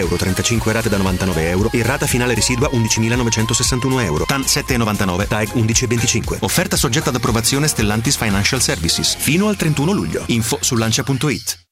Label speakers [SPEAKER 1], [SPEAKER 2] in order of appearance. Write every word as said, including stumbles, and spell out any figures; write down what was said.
[SPEAKER 1] euro, trentacinque rate da novantanove euro e rata finale residua undicimilanovecentosessantuno euro. T A N sette virgola novantanove, T A E C undici virgola venticinque. Offerta soggetta ad approvazione Stellantis Financial Services fino al trentuno luglio. Info su lancia punto it.